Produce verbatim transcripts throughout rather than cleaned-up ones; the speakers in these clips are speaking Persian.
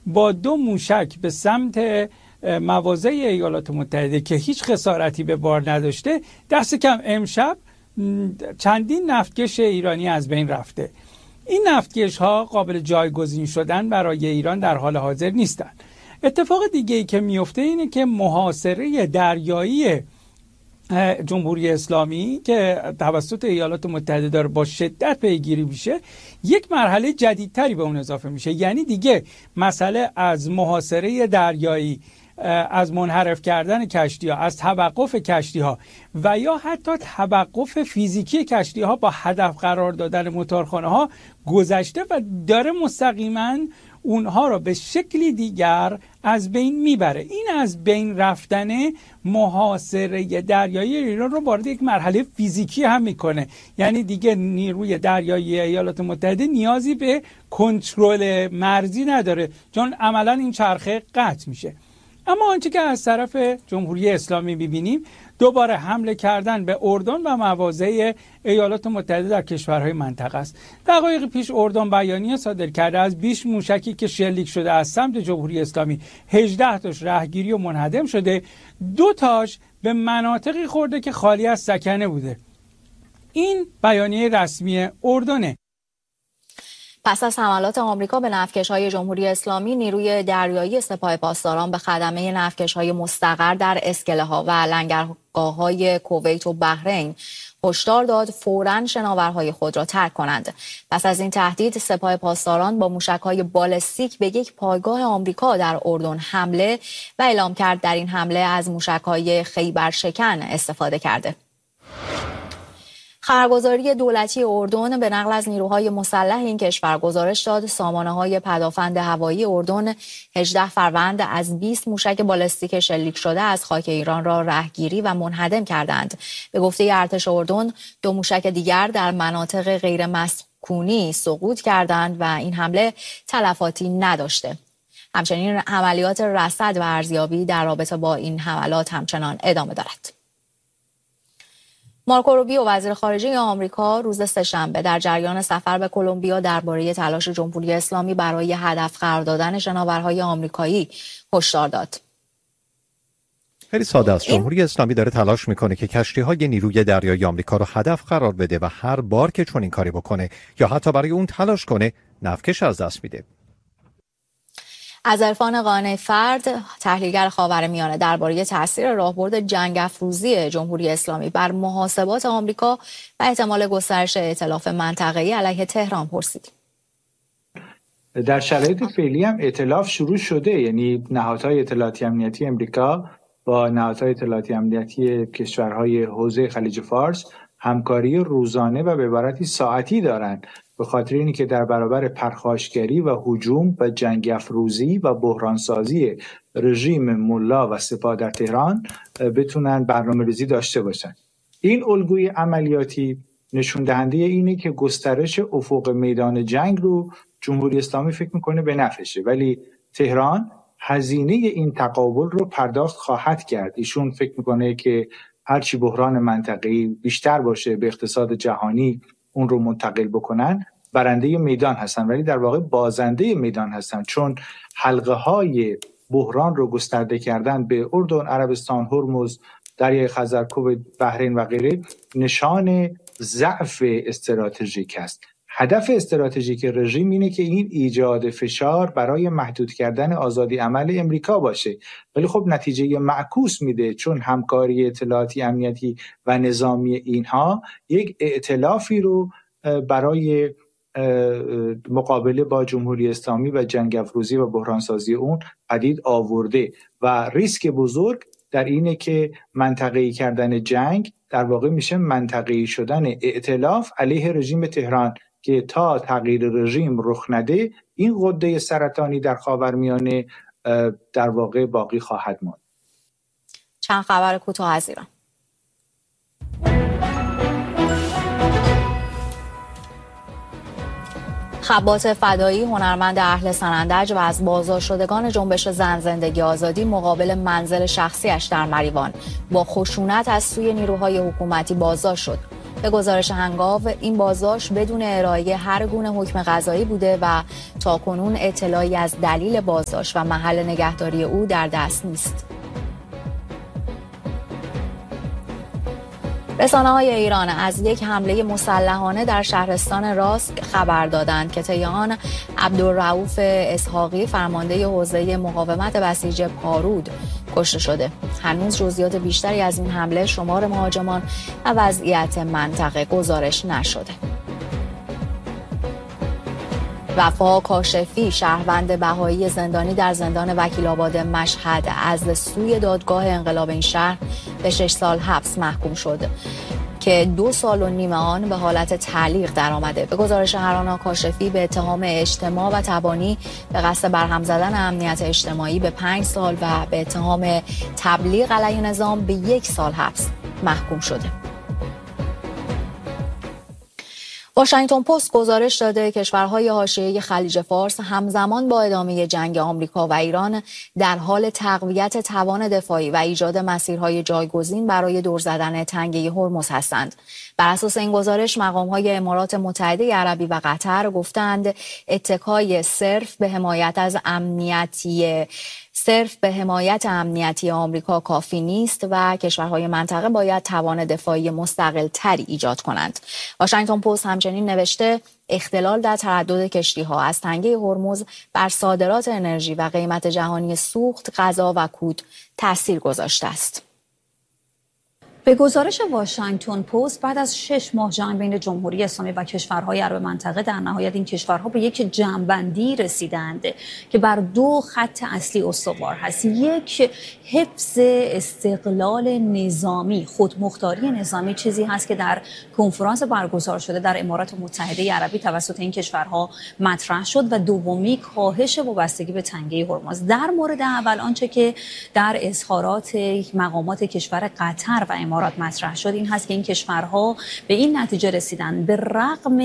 با دو موشک به سمت مواضع ایالات متحده که هیچ خسارتی به بار نداشته، دست کم امشب چندین نفتکش ایرانی از بین رفته. این نفتکش ها قابل جایگزین شدن برای ایران در حال حاضر نیستن. اتفاق دیگه ای که میفته اینه که محاصره دریایی جمهوری اسلامی که توسط ایالات متحده داره با شدت پیگیری میشه، یک مرحله جدیدتری به اون اضافه میشه. یعنی دیگه مسئله از محاصره دریایی، از منحرف کردن کشتی ها، از توقف کشتی ها و یا حتی توقف فیزیکی کشتی ها با هدف قرار دادن موتورخانه ها گذشته و داره مستقیما اونها را به شکلی دیگر از بین میبره. این از بین رفتن محاصره دریایی ایران رو وارد یک مرحله فیزیکی هم میکنه. یعنی دیگه نیروی دریایی ایالات متحده نیازی به کنترل مرزی نداره، چون عملا این چرخه قطع میشه. اما آنچه که از طرف جمهوری اسلامی می‌بینیم دوباره حمله کردن به اردن و مواضع ایالات متحده در کشورهای منطقه است. دقایق پیش اردن بیانیه صادر کرده از بیست موشکی که شلیک شده از سمت جمهوری اسلامی، هجده تاش رهگیری و منهدم شده، دو تاش به مناطقی خورده که خالی از سکنه بوده. این بیانیه رسمی اردنه. پس از حملات آمریکا به نفتکش‌های جمهوری اسلامی، نیروی دریایی سپاه پاسداران به خدمه نفتکش‌های مستقر در اسکله‌ها و لنگرگاه‌های کویت و بحرین هشدار داد فوراً شناورهای خود را ترک کنند. پس از این تهدید، سپاه پاسداران با موشک‌های بالستیک به یک پایگاه آمریکا در اردن حمله و اعلام کرد در این حمله از موشک‌های خیبرشکن استفاده کرده. خبرگزاری دولتی اردن به نقل از نیروهای مسلح این کشور گزارش داد سامانه‌های پدافند هوایی اردن هجده فروند از بیست موشک بالستیک شلیک شده از خاک ایران را رهگیری و منهدم کردند. به گفته ارتش اردن، دو موشک دیگر در مناطق غیر مسکونی سقوط کردند و این حمله تلفاتی نداشته. همچنین عملیات رصد و ارزیابی در رابطه با این حملات همچنان ادامه دارد. مارکو روبیو وزیر خارجه آمریکا روز سه‌شنبه در جریان سفر به کلمبیا درباره تلاش جمهوری اسلامی برای هدف قرار دادن شناورهای آمریکایی هشدار داد. خیلی ساده است. جمهوری اسلامی داره تلاش میکنه که کشتی‌های نیروی دریایی آمریکا رو هدف قرار بده و هر بار که چنین کاری بکنه یا حتی برای اون تلاش کنه، نفتکش از دست میده. از عرفان قانع فرد، تحلیلگر خاورمیانه، درباره تاثیر راهبرد جنگ افروزی جمهوری اسلامی بر محاسبات آمریکا و احتمال گسترش ائتلاف منطقه‌ای علیه تهران پرسیدیم. در شرایط فعلی هم ائتلاف شروع شده، یعنی نهادهای اطلاعاتی امنیتی امریکا با نهادهای اطلاعاتی امنیتی کشورهای حوزه خلیج فارس همکاری روزانه و به عبارتی ساعتی دارند، به خاطر اینی که در برابر پرخاشگری و هجوم و جنگ افروزی و بحرانسازی رژیم ملا و سپاه در تهران بتونن برنامه‌ریزی داشته باشن. این الگوی عملیاتی نشون دهنده اینه که گسترش افق میدان جنگ رو جمهوری اسلامی فکر میکنه به نفعشه، ولی تهران هزینه این تقابل رو پرداخت خواهد کرد. ایشون فکر میکنه که هرچی بحران منطقه‌ای بیشتر باشه به اقتصاد جهانی اون رو منتقل بکنن، برنده میدان هستن، ولی در واقع بازنده میدان هستن، چون حلقه های بحران رو گسترده کردن به اردن، عربستان، هرمز، دریای خزر، کویت، بحرین و غیره نشان ضعف استراتژیک است. هدف استراتژیک رژیم اینه که این ایجاد فشار برای محدود کردن آزادی عمل امریکا باشه، ولی خب نتیجه معکوس میده، چون همکاری اطلاعاتی امنیتی و نظامی اینها یک ائتلافی رو برای مقابله با جمهوری اسلامی و جنگ افروزی و بحرانسازی اون پدید آورده و ریسک بزرگ در اینه که منطقه‌ای کردن جنگ در واقع میشه منطقه‌ای شدن ائتلاف علیه رژیم تهران که تا تغییر رژیم رخ نده این غده سرطانی در خاورمیانه در واقع باقی خواهد ماند. چند خبر کوتاه از ایران. خباط فدایی، هنرمند اهل سنندج و از بازداشتشدگان جنبش زن زندگی آزادی مقابل منزل شخصیش در مریوان با خشونت از سوی نیروهای حکومتی بازداشت شد. به گزارش هنگاو این بازداشت بدون ارائه هر گونه حکم قضایی بوده و تاکنون اطلاعی از دلیل بازداشت و محل نگهداری او در دست نیست. رسانه‌های ایران از یک حمله مسلحانه در شهرستان راسک خبر دادند که طی آن عبدالرؤوف اسحاقی فرمانده حوزه مقاومت بسیج پارود کشته شده. هنوز جزئیات بیشتری از این حمله، شمار مهاجمان و وضعیت منطقه گزارش نشده. وفا کاشفی، شهروند بهایی زندانی در زندان وکیل‌آباد مشهد، از سوی دادگاه انقلاب این شهر به شش سال حبس محکوم شد که دو سال و نیم آن به حالت تعلیق درآمده. به گزارش هرانا کاشفی به اتهام اجتماع و تبانی به قصد برهم زدن امنیت اجتماعی به پنج سال و به اتهام تبلیغ علیه نظام به یک سال حبس محکوم شده. واشنگتن پست گزارش داده کشورهای حاشیه خلیج فارس همزمان با ادامه جنگ آمریکا و ایران در حال تقویت توان دفاعی و ایجاد مسیرهای جایگزین برای دور زدن تنگه هرمز هستند. بر اساس این گزارش مقام‌های امارات متحده عربی و قطر گفتند اتکای صرف به حمایت از امنیتی صرف به حمایت امنیتی آمریکا کافی نیست و کشورهای منطقه باید توان دفاعی مستقل تری ایجاد کنند. واشنگتن پست همچنین نوشته اختلال در تردد کشتی‌ها از تنگه هرمز بر صادرات انرژی و قیمت جهانی سوخت، غذا و کود تاثیر گذاشته است. به گزارش واشنگتن پست بعد از شش ماه جنگ بین جمهوری اسلامی و کشورهای عرب منطقه در نهایت این کشورها به یک جمع‌بندی رسیدند که بر دو خط اصلی استوار هست. یک، حفظ استقلال نظامی، خودمختاری نظامی، چیزی هست که در کنفرانس برگزار شده در امارات متحده عربی توسط این کشورها مطرح شد و دومی کاهش وابستگی به تنگه هرمز. در مورد اول آنچه که در اظهارات مقامات کشور قطر و امارات مطرح شد این هست که این کشورها به این نتیجه رسیدن به رغم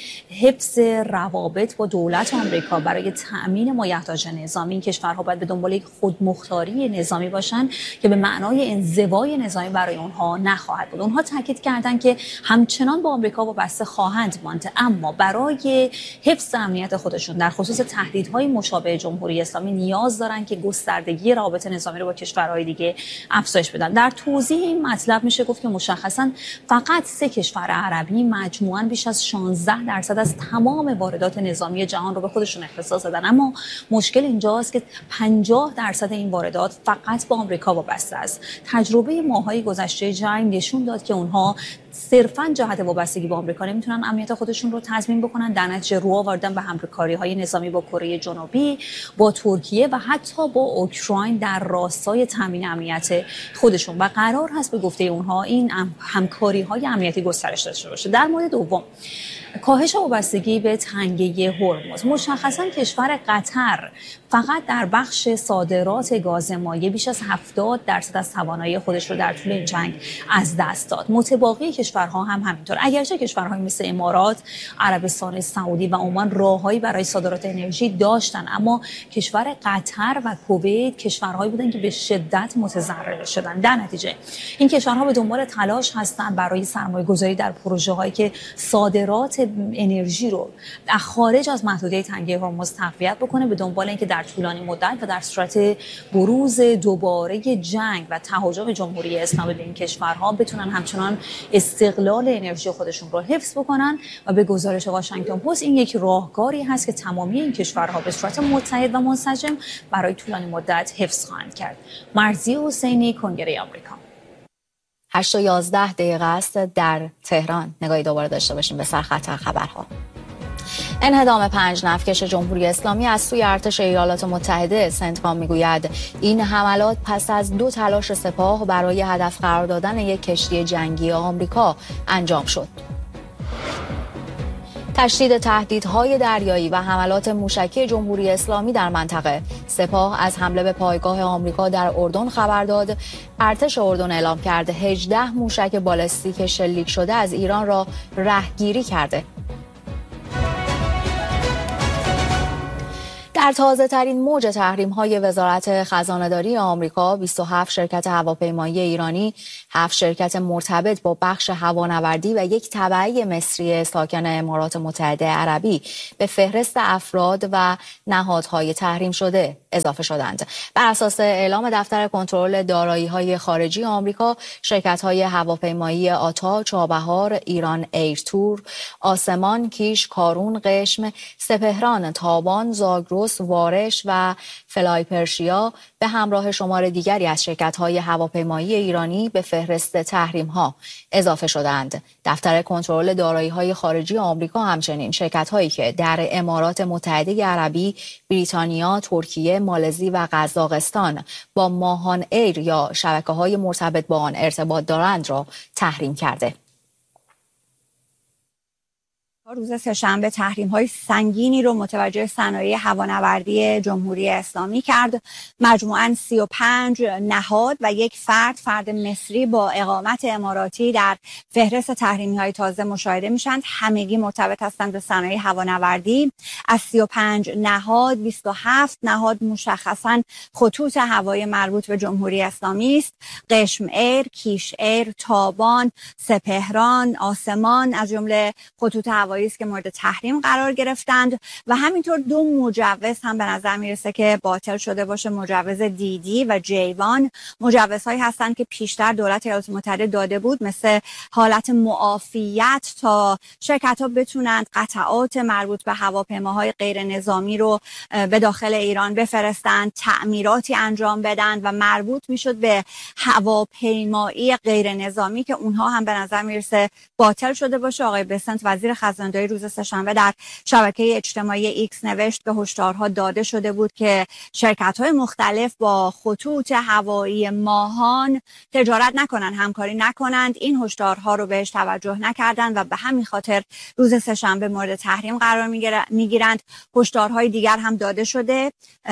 حفظ روابط با دولت آمریکا برای تأمین مایحتاج نظامی، این کشورها باید به دنبال یک خودمختاری نظامی باشند که به معنای انزوای نظامی برای اونها نخواهد بود. اونها تاکید کردند که همچنان با آمریکا وابسته خواهند ماند، اما برای حفظ امنیت خودشون در خصوص تهدیدهای مشابه جمهوری اسلامی نیاز دارند که گستردگی روابط نظامی رو با کشورهای دیگه افزایش بدن. در توضیح این مطلب میشه گفت که مشخصاً فقط سه کشور عربی مجموعاً بیش از شانزده درصد از تمام واردات نظامی جهان رو به خودشون اختصاص دادن، اما مشکل اینجاست که پنجاه درصد این واردات فقط با آمریکا وابسته است. تجربه ماهای گذشته جنگ نشون داد که اونها صرفاً جهت وابستگی با آمریکا نمیتونن امنیت خودشون رو تضمین بکنن، در نتیجه رو آوردن به همکاری‌های نظامی با کره جنوبی، با ترکیه و حتی با اوکراین در راستای تامین امنیت خودشون و قرار هست به گفته اونها این همکاری‌های امنیتی گسترش داشته باشه. در مورد دوم، کاهش وابستگی به تنگه هرمز، مشخصاً کشور قطر فقط در بخش صادرات گاز مایع بیش از هفتاد درصد از توانایی خودش رو در طول این جنگ از دست داد. متباقی کشورها هم همینطور. اگرچه کشورهای مثل امارات، عربستان سعودی و عمان راههایی برای صادرات انرژی داشتن، اما کشور قطر و کویت کشورهایی بودن که به شدت متضرر شدن. در نتیجه این کشورها به دنبال تلاش هستند برای سرمایه‌گذاری در پروژه‌هایی که صادرات انرژی رو در خارج از محدوده تنگه هرمز تقویت بکنه، به دنبال اینکه در طولانی مدت و در صورت بروز دوباره جنگ و تهاجم جمهوری اسلامی به این کشورها بتونن همچنان استقلال انرژی خودشون رو حفظ بکنن و به گزارش واشنگتن پست این یک راهکاری هست که تمامی این کشورها به صورت متحد و منسجم برای طولانی مدت حفظ خواهند کرد. مرضی حسینی، کنگره آمریکا. هشت و یازده دقیقه است در تهران. نگاهی دوباره داشته باشیم به سرخط خبرها. انهدام پنج نفتکش جمهوری اسلامی از سوی ارتش ایالات متحده. سنتکام میگوید این حملات پس از دو تلاش سپاه برای هدف قرار دادن یک کشتی جنگی آمریکا انجام شد. تشدید تهدیدهای دریایی و حملات موشکی جمهوری اسلامی در منطقه. سپاه از حمله به پایگاه آمریکا در اردن خبر داد. ارتش اردن اعلام کرده هجده موشک بالستیک شلیک شده از ایران را رهگیری کرده. در تازه ترین موج تحریم های وزارت خزانه‌داری آمریکا، بیست و هفت شرکت هواپیمایی ایرانی، هفت شرکت مرتبط با بخش هوانوردی و یک تبعی مصری ساکن امارات متحده عربی به فهرست افراد و نهادهای تحریم شده اضافه شدند. بر اساس اعلام دفتر کنترل دارایی‌های خارجی آمریکا، شرکت‌های هواپیمایی آتا، چابهار، ایران ایرتور، آسمان، کیش، کارون، قشم، سپهران، تابان، زاگرس، وارش و فلای پرشیا به همراه شمار دیگری از شرکت‌های هواپیمایی ایرانی به فهرست تحریم‌ها اضافه شدند. دفتر کنترل دارایی‌های خارجی آمریکا همچنین شرکت‌هایی که در امارات متحده عربی، بریتانیا، ترکیه، مالزی و قزاقستان با ماهان ایر یا شبکه‌های مرتبط با آن ارتباط دارند را تحریم کرده. روز سه‌شنبه تحریم‌های سنگینی رو متوجه صنایع هوانوردی جمهوری اسلامی کرد. مجموعاً سی و پنج نهاد و یک فرد فرد مصری با اقامت اماراتی در فهرست تحریمی‌های تازه مشاهده میشن. همگی مرتبط هستند به صنایع هوانوردی. از سی و پنج نهاد بیست و هفت نهاد مشخصاً خطوط هوایی مربوط به جمهوری اسلامی است. قشم ایر، کیش ایر، تابان، سپهران، آسمان از جمله خطوط هوایی است که مورد تحریم قرار گرفتند و همینطور دو مجوز هم به نظر میرسه که باطل شده باشه. مجوز دیدی و جیوان مجوزهایی هستند که پیشتر دولت ایالات متحده داده بود، مثل حالت معافیت تا شرکت ها بتونند قطعات مربوط به هواپیماهای غیر نظامی رو به داخل ایران بفرستند، تعمیراتی انجام بدن و مربوط میشد به هواپیمایی غیر نظامی که اونها هم به نظر میرسه باطل شده باشه. آقای بسنت وزیر خزانه‌داری روز سه‌شنبه در شبکه اجتماعی ایکس نوشت به هشدارها داده شده بود که شرکت‌های مختلف با خطوط هوایی ماهان تجارت نکنند، همکاری نکنند. این هشدارها رو بهش توجه نکردند و به همین خاطر روز سه‌شنبه مورد تحریم قرار میگیرند. هشدارهای دیگر هم داده شده.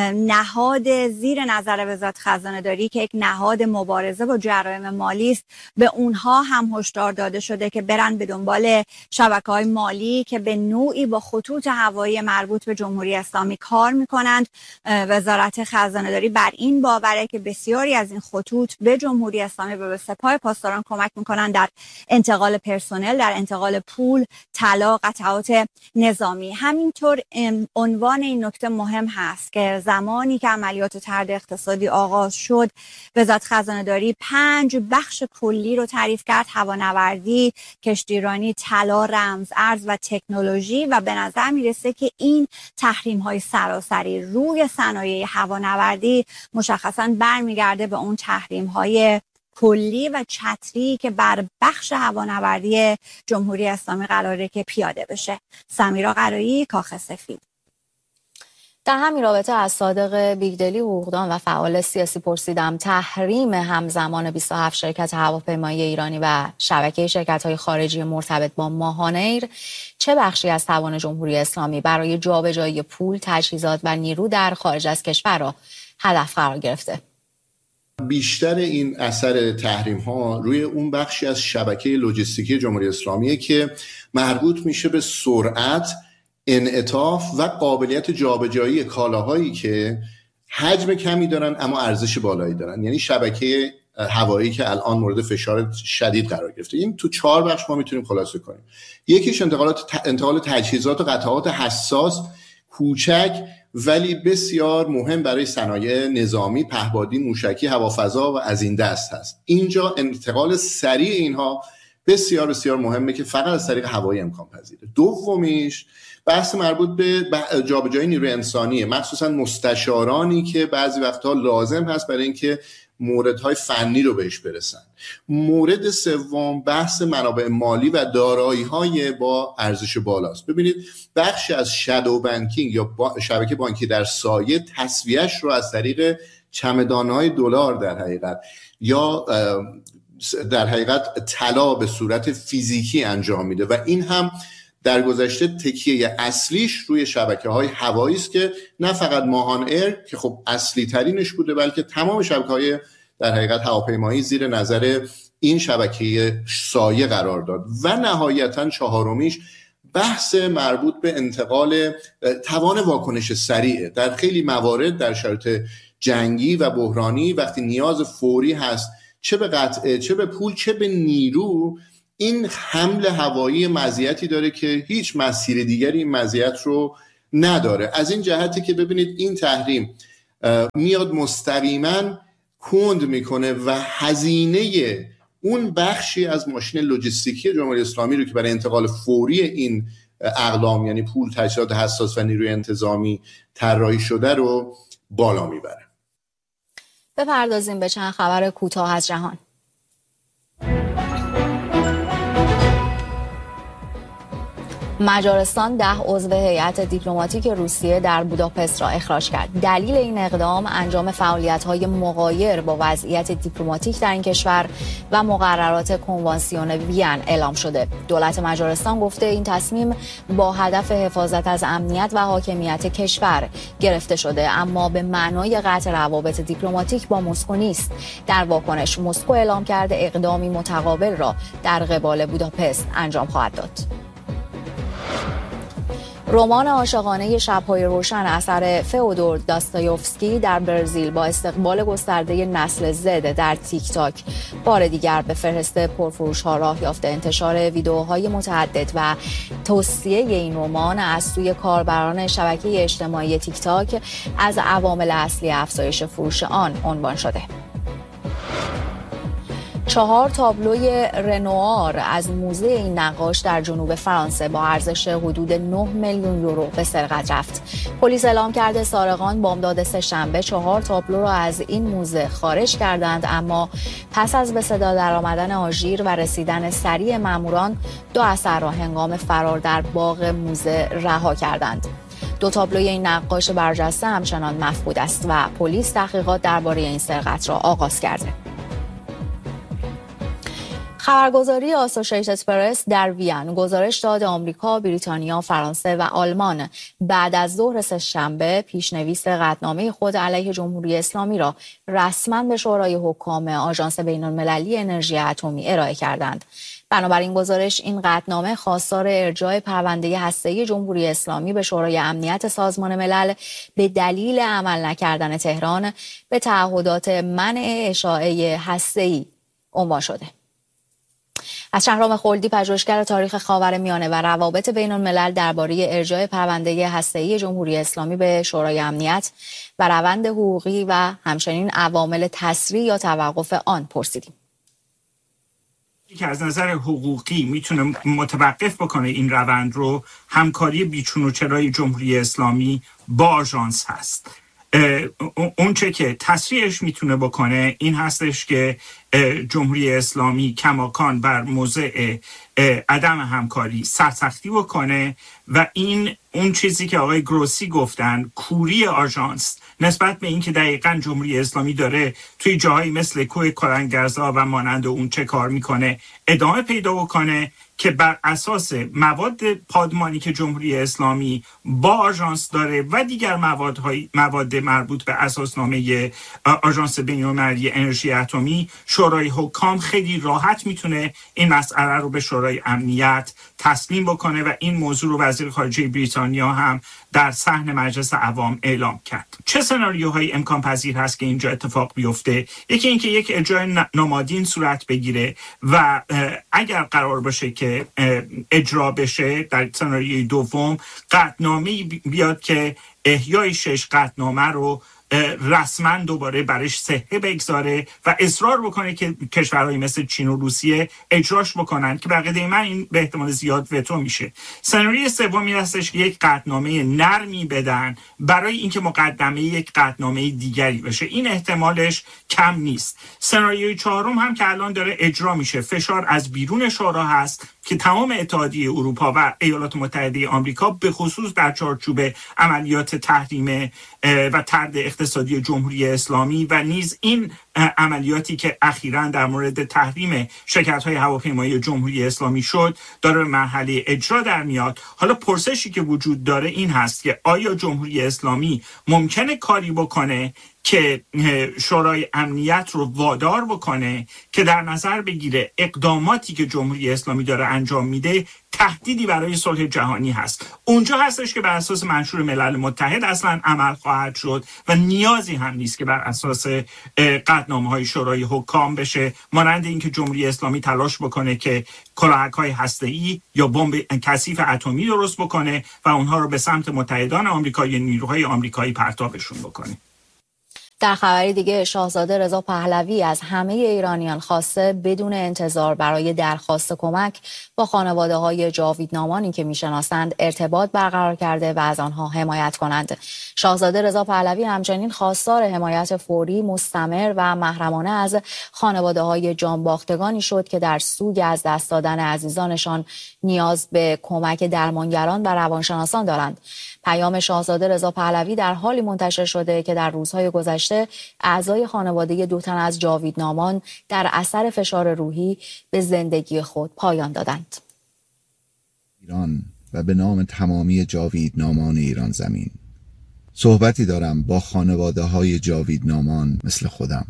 نهاد زیر نظر وزارت خزانه‌داری که یک نهاد مبارزه با جرایم مالی است، به اونها هم هشدار داده شده که برن به دنبال شبکه‌های مالی که به نوعی با خطوط هوایی مربوط به جمهوری اسلامی کار میکنند. وزارت خزانه‌داری بر این باوره که بسیاری از این خطوط به جمهوری اسلامی و به سپاه پاسداران کمک میکنند در انتقال پرسنل، در انتقال پول، طلا، قطعات نظامی. همینطور عنوان این نکته مهم هست که زمانی که عملیات طرد اقتصادی آغاز شد، وزارت خزانه‌داری پنج بخش کلی رو تعریف کرد: هوانوردی، کشتیرانی، طلا، رمز ارز و تکنولوژی. و به نظر میرسه که این تحریم های سراسری روی صنایع هوانوردی مشخصا برمیگرده به اون تحریم های کلی و چتری که بر بخش هوانوردی جمهوری اسلامی قراره که پیاده بشه. سمیرا قرایی، کاخ سفید. در همین رابطه از صادق بیگدلی حقوقدان و فعال سیاسی پرسیدم تحریم همزمان بیست و هفت شرکت هواپیمایی ایرانی و شبکه شرکت‌های خارجی مرتبط با ماهان ایر چه بخشی از توان جمهوری اسلامی برای جابجایی پول، تجهیزات و نیرو در خارج از کشور را هدف قرار گرفته؟ بیشتر این اثر تحریم ها روی اون بخشی از شبکه لوجستیکی جمهوری اسلامی که مربوط میشه به سرعت، انعطاف و قابلیت جابجایی کالاهایی که حجم کمی دارن اما ارزش بالایی دارن. یعنی شبکه هوایی که الان مورد فشار شدید قرار گرفته. این تو چهار بخش ما میتونیم خلاصه کنیم. یکیش انتقالات انتقال تجهیزات و قطعات حساس، کوچک ولی بسیار مهم برای صنایع نظامی، پهپادی، موشکی، هوافضا و از این دست هست. اینجا انتقال سریع اینها بسیار بسیار مهمه که فقط از طریق هوایی امکان پذیره. دومیش بحث مربوط به جابجایی نیروی انسانیه، مخصوصا مستشارانی که بعضی وقتها لازم هست برای اینکه موردهای فنی رو بهش برسن. مورد سوم بحث منابع مالی و دارایی‌های با ارزش بالاست. ببینید بخشی از شادو بانکینگ یا با شبکه بانکی در سایه تسویه‌اش رو از طریق چمدان‌های دلار در حقیقت یا در حقیقت طلا به صورت فیزیکی انجام میده و این هم در گذشته تکیه اصلیش روی شبکه‌های هوایی است که نه فقط ماهان ایر که خب اصلی ترینش بوده، بلکه تمام شبکه‌های در حقیقت هواپیمایی زیر نظر این شبکه سایه قرار داد. و نهایتاً چهارمیش بحث مربوط به انتقال توان واکنش سریعه. در خیلی موارد در شرایط جنگی و بحرانی وقتی نیاز فوری هست، چه به قطعه، چه به پول، چه به نیرو، این حمل هوایی مزیتی داره که هیچ مسیر دیگری این مزیت رو نداره. از این جهتی که ببینید این تحریم میاد مستقیما کند میکنه و هزینه اون بخشی از ماشین لوجستیکی جمهوری اسلامی رو که برای انتقال فوری این اقلام یعنی پول، تجهیزات حساس و نیروی انتظامی طراحی شده رو بالا میبره. بپردازیم به چند خبر کوتاه از جهان. مجارستان ده عضو هیئت دیپلماتیک روسیه در بوداپست را اخراج کرد. دلیل این اقدام انجام فعالیت‌های مغایر با وضعیت دیپلماتیک در این کشور و مقررات کنوانسیون وین اعلام شده. دولت مجارستان گفته این تصمیم با هدف حفاظت از امنیت و حاکمیت کشور گرفته شده، اما به معنای قطع روابط دیپلماتیک با مسکو نیست. در واکنش مسکو اعلام کرده اقدامی متقابل را در قبال بوداپست انجام خواهد داد. رمان عاشقانه شب‌های روشن اثر فئودور داستایوفسکی در برزیل با استقبال گسترده نسل زد در تیک تاک بار دیگر به فهرست پرفروش‌ها راه یافته. انتشار ویدئوهای متعدد و توصیه این رمان از سوی کاربران شبکه اجتماعی تیک تاک از عوامل اصلی افزایش فروش آن عنوان شده. چهار تابلوی رنوار از موزه این نقاش در جنوب فرانسه با ارزش حدود نه میلیون یورو به سرقت رفت. پلیس اعلام کرده سارقان بامداد سه‌شنبه چهار تابلو را از این موزه خارج کردند، اما پس از به صدا درآمدن آژیر و رسیدن سریع ماموران دو اثر را هنگام فرار در باغ موزه رها کردند. دو تابلوی این نقاش برجسته همچنان مفقود است و پلیس تحقیقات درباره این سرقت را آغاز کرده. خبرگزاری آسوشیتد پرس در وین گزارش داد آمریکا، بریتانیا، فرانسه و آلمان بعد از ظهر سه‌شنبه پیشنویس قطعنامه خود علیه جمهوری اسلامی را رسما به شورای حکام آژانس بین‌المللی انرژی اتمی ارائه کردند. بنابراین گزارش این قطعنامه خواستار ارجاع پرونده هسته‌ای جمهوری اسلامی به شورای امنیت سازمان ملل به دلیل عمل نکردن تهران به تعهدات منع اشاعه هسته‌ای عنوان شده. از شهرام خلدی، پژوهشگر تاریخ خاورمیانه و روابط بین الملل درباره ارجاع پرونده هسته‌ای جمهوری اسلامی به شورای امنیت و روند حقوقی و همچنین عوامل تسریع یا توقف آن پرسیدیم. که از نظر حقوقی میتونه متوقف بکنه این روند رو همکاری بیچون و چرای جمهوری اسلامی با آژانس هست. اون چه که تسریعش میتونه بکنه این هستش که جمهوری اسلامی کماکان بر موضع عدم همکاری سرسختی بکنه و این اون چیزی که آقای گروسی گفتن کوری آژانس نسبت به این که دقیقاً جمهوری اسلامی داره توی جاهایی مثل کوه کلنگرزا و مانند اون چه کار میکنه ادامه پیدا بکنه که بر اساس مواد پادمانی که جمهوری اسلامی با آژانس داره و دیگر موادهای مواد مربوط به اساسنامه آژانس بین‌المللی انرژی اتمی، شورای حکام خیلی راحت میتونه این مسئله رو به شورای امنیت تسلیم بکنه و این موضوع رو وزیر خارجه بریتانیا هم در صحن مجلس عوام اعلام کرد. چه سناریوهایی امکان پذیر هست که اینجا اتفاق بیفته؟ یکی اینکه یک اجرای نمادین صورت بگیره و اگر قرار باشه که اجرا بشه در سناریوی دوم قطعنامه‌ای بیاد که احیای شش قطعنامه رو رسما دوباره برش صحه بگذاره و اصرار بکنه که کشورهای مثل چین و روسیه اجراش بکنن که بقیده من این به احتمال زیاد وتو میشه. سناریوی سومی هستش که یک قطعنامه نرمی بدن برای اینکه مقدمه یک قطعنامه دیگری بشه. این احتمالش کم نیست. سناریوی چهارم هم که الان داره اجرا میشه، فشار از بیرون شورا هست که تمام اتحادیه اروپا و ایالات متحده آمریکا به خصوص در چارچوب عملیات تحریم و طرد اقتصادی جمهوری اسلامی و نیز این عملیاتی که اخیراً در مورد تحریم شرکت‌های هواپیمایی جمهوری اسلامی شد داره به مرحله اجرا در میاد. حالا پرسشی که وجود داره این هست که آیا جمهوری اسلامی ممکنه کاری بکنه که شورای امنیت رو وادار بکنه که در نظر بگیره اقداماتی که جمهوری اسلامی داره انجام میده تهدیدی برای صلح جهانی هست. اونجا هستش که بر اساس منشور ملل متحد اصلا عمل خواهد شد و نیازی هم نیست که بر اساس قطعنامه‌های شورای حکام بشه، مانند اینکه جمهوری اسلامی تلاش بکنه که کلاهک‌های هسته‌ای یا بمب کثیف اتمی درست بکنه و اونها رو به سمت متحدان آمریکا یا نیروهای آمریکایی پرتابشون بکنه. در خبری دیگه شاهزاده رضا پهلوی از همه ایرانیان خواسته بدون انتظار برای درخواست کمک با خانواده های جاویدنامانی که میشناسند ارتباط برقرار کرده و از آنها حمایت کنند. شاهزاده رضا پهلوی همچنین خواستار حمایت فوری، مستمر و محرمانه از خانواده های جانباختگانی شد که در سوگ از دست دادن عزیزانشان نیاز به کمک درمانگران و روانشناسان دارند. پیام شاهزاده رضا پهلوی در حالی منتشر شده که در روزهای گذشته اعضای خانواده دو تن از جاویدنامان در اثر فشار روحی به زندگی خود پایان دادند. ایران و به نام تمامی جاویدنامان ایران زمین صحبتی دارم با خانواده های جاویدنامان مثل خودم.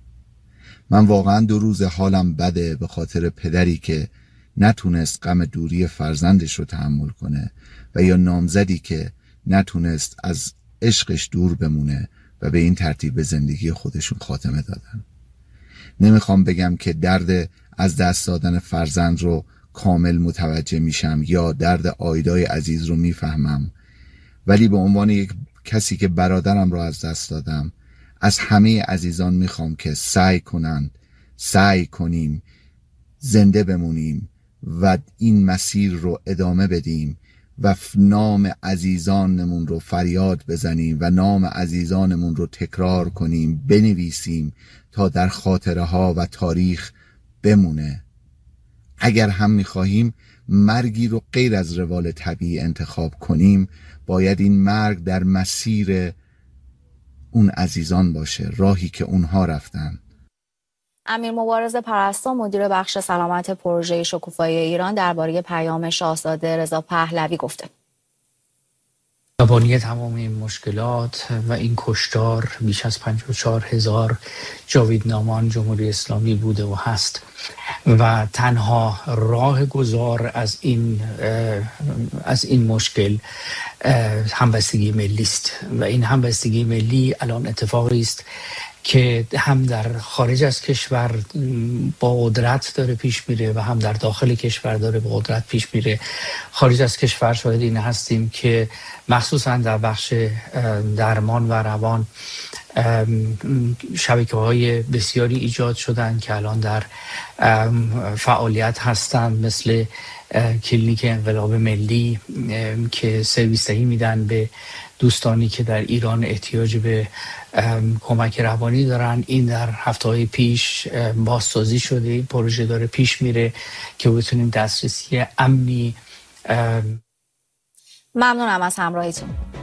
من واقعا دو روز حالم بده به خاطر پدری که نتونست غم دوری فرزندش رو تحمل کنه و یا نامزدی که نتونست از عشقش دور بمونه و به این ترتیب به زندگی خودشون خاتمه دادن. نمیخوام بگم که درد از دست دادن فرزند رو کامل متوجه میشم یا درد آیدای عزیز رو میفهمم، ولی به عنوان یک کسی که برادرم رو از دست دادم از همه عزیزان میخوام که سعی کنن سعی کنیم زنده بمونیم و این مسیر رو ادامه بدیم و نام عزیزانمون رو فریاد بزنیم و نام عزیزانمون رو تکرار کنیم، بنویسیم تا در خاطره ها و تاریخ بمونه. اگر هم میخواهیم مرگی رو غیر از روال طبیعی انتخاب کنیم، باید این مرگ در مسیر اون عزیزان باشه، راهی که اونها رفتن. امیر مبارز پرستو مدیر بخش سلامت پروژه شکوفایی ایران درباره پیام شاهزاده رضا پهلوی گفته: زبانی تمام این مشکلات و این کشتار بیش از پنجاه و چهار هزار جاویدنامان جمهوری اسلامی بوده و هست و تنها راه گذار از این از این مشکل همبستگی ملی است و این همبستگی ملی الان اتفاقی است که هم در خارج از کشور با قدرت داره پیش میره و هم در داخل کشور داره با قدرت پیش میره. خارج از کشور شاهد این هستیم که مخصوصا در بخش درمان و روان شبکه‌های بسیاری ایجاد شدن که الان در فعالیت هستند، مثل کلینیک انقلاب ملی که سرویس دهی میدن به دوستانی که در ایران احتیاج به کمک روانی دارن. این در هفته‌های پیش بازسازی شده، این پروژه داره پیش میره که بتونیم دسترسی امنی. ممنونم از همراهیتون.